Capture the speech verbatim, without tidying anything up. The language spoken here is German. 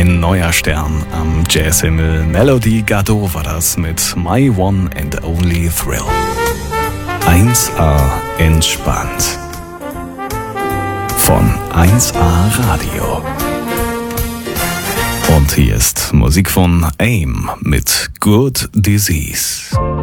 Ein neuer Stern am Jazzhimmel. Melody Gardot war das mit My One and Only Thrill. eins A entspannt. Von eins A Radio. Und hier ist Musik von A I M mit Good Disease.